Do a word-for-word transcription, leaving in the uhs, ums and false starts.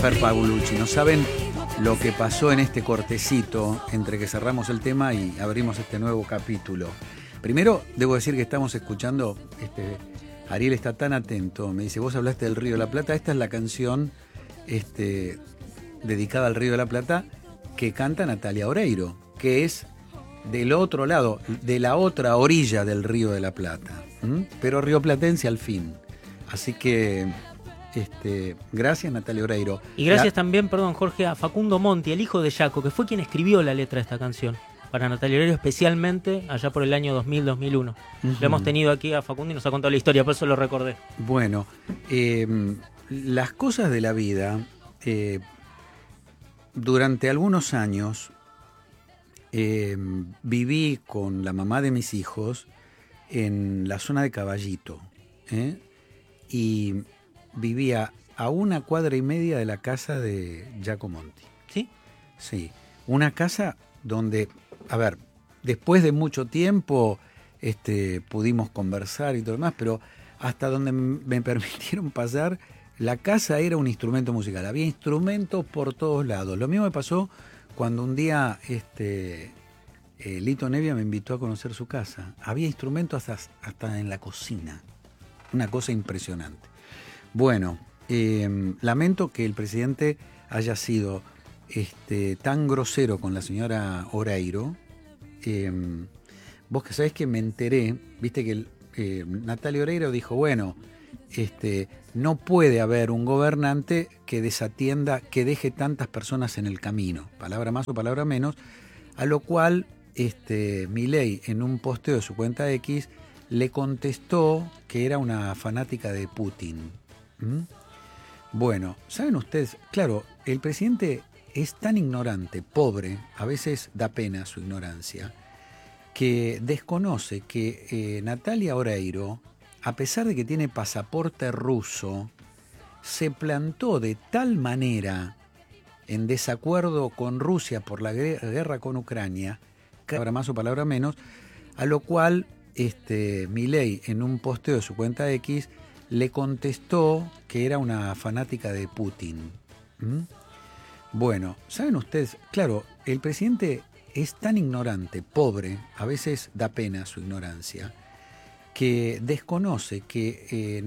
Fer Paolucci. No saben lo que pasó en este cortecito entre que cerramos el tema y abrimos este nuevo capítulo. Primero, debo decir que estamos escuchando, este, Ariel está tan atento, me dice, vos hablaste del Río de la Plata, esta es la canción este, dedicada al Río de la Plata que canta Natalia Oreiro, que es del otro lado, de la otra orilla del Río de la Plata, ¿m? Pero rioplatense al fin. Así que, este, gracias Natalia Oreiro. Y gracias la... también, perdón Jorge, a Facundo Monti, el hijo de Yaco, que fue quien escribió la letra de esta canción para Natalia Oreiro, especialmente allá por el año dos mil, dos mil uno. Uh-huh. Lo hemos tenido aquí a Facundo y nos ha contado la historia, por eso lo recordé. Bueno, eh, las cosas de la vida, eh, durante algunos años eh, viví con la mamá de mis hijos en la zona de Caballito, ¿eh? Y vivía a una cuadra y media de la casa de Jaco Monti. ¿Sí? Sí, una casa donde, a ver, después de mucho tiempo este, pudimos conversar y todo lo demás, pero hasta donde me permitieron pasar, la casa era un instrumento musical. Había instrumentos por todos lados. Lo mismo me pasó cuando un día este, eh, Lito Nevia me invitó a conocer su casa. Había instrumentos hasta, hasta en la cocina. Una cosa impresionante. Bueno, eh, lamento que el presidente haya sido este, tan grosero con la señora Oreiro. Eh, vos que sabés que me enteré, viste que eh, Natalia Oreiro dijo, bueno, este, no puede haber un gobernante que desatienda, que deje tantas personas en el camino, palabra más o palabra menos, a lo cual este, Milei en un posteo de su cuenta X le contestó que era una fanática de Putin. ¿Mm? Bueno, ¿saben ustedes? Claro, el presidente es tan ignorante, pobre, a veces da pena su ignorancia, que desconoce que eh, Natalia Oreiro, a pesar de que tiene pasaporte ruso, se plantó de tal manera en desacuerdo con Rusia por la guerra con Ucrania, palabra más o palabra menos, a lo cual este, Milei en un posteo de su cuenta X le contestó que era una fanática de Putin. ¿Mm? Bueno, ¿saben ustedes? Claro, el presidente es tan ignorante, pobre, a veces da pena su ignorancia, que desconoce que eh,